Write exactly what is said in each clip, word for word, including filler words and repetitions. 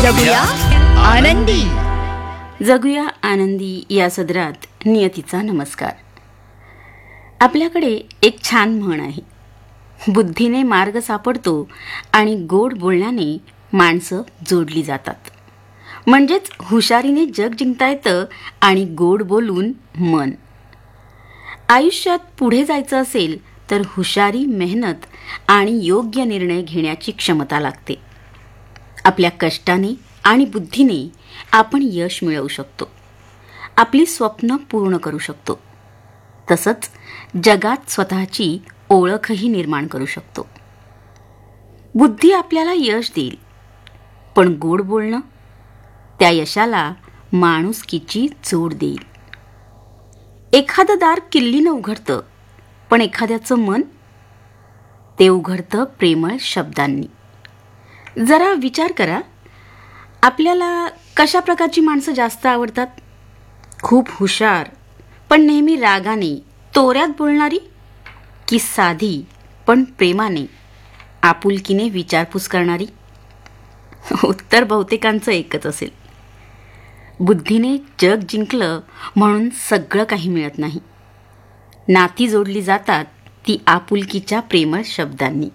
जगूया आनंदी. जगूया आनंदी या सदरात नियतीचा नमस्कार. आपल्याकडे एक छान म्हण आहे, बुद्धीने मार्ग सापडतो आणि गोड बोलण्याने माणसं जोडली जातात. म्हणजेच हुशारीने जग जिंकता येतं आणि गोड बोलून मन. आयुष्यात पुढे जायचं असेल तर हुशारी, मेहनत आणि योग्य निर्णय घेण्याची क्षमता लागते. आपल्या कष्टाने आणि बुद्धीने आपण यश मिळवू शकतो, आपली स्वप्न पूर्ण करू शकतो, तसंच जगात स्वतःची ओळखही निर्माण करू शकतो. बुद्धी आपल्याला यश देईल, पण गोड बोलणं त्या यशाला माणुसकीची जोड देईल. एखादं दार किल्लीनं उघडतं, पण एखाद्याचं मन ते उघडतं प्रेमळ शब्दांनी. जरा विचार करा, आपल्याला कशा प्रकारची माणसं जास्त आवडतात? खूप हुशार पण नेहमी रागाने, तोऱ्यात बोलणारी, की साधी पण प्रेमाने, आपुलकीने विचारपूस करणारी? उत्तर बहुतेकांचं एकच असेल. बुद्धीने जग जिंकलं म्हणून सगळं काही मिळत नाही. नाती जोडली जातात ती आपुलकीच्या प्रेमळ शब्दांनी.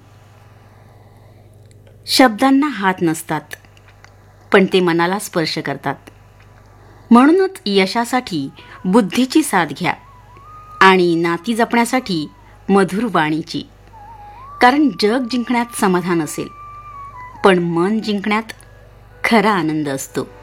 शब्दांना हात नसतात, पण ते मनाला स्पर्श करतात. म्हणूनच यशासाठी बुद्धीची साथ घ्या आणि नाती जपण्यासाठी मधुर वाणीची. कारण जग जिंकण्यात समाधान असेल, पण मन जिंकण्यात खरा आनंद असतो.